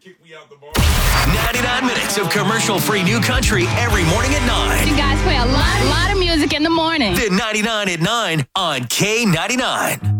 99 minutes of commercial-free new country every morning at 9. You guys play a lot of music in the morning. The 99 at 9 on K99.